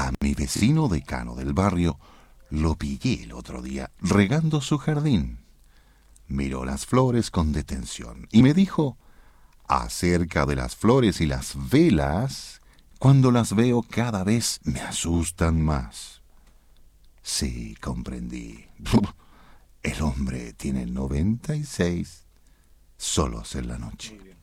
A mi vecino decano del barrio lo pillé el otro día regando su jardín. Miró las flores con detención y me dijo acerca de las flores y las velas: cuando las veo cada vez me asustan más. Sí, comprendí. El hombre tiene 96 solos en la noche.